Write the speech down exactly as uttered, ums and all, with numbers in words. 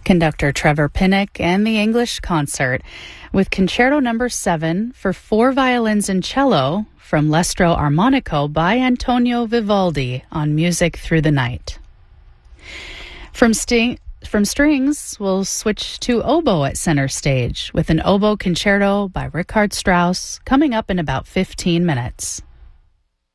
Conductor Trevor Pinnock and the English Concert with Concerto Number seven for four violins and cello from L'Estro Armonico by Antonio Vivaldi on Music Through the Night. From, sting, from strings, we'll switch to oboe at center stage with an oboe concerto by Richard Strauss coming up in about fifteen minutes.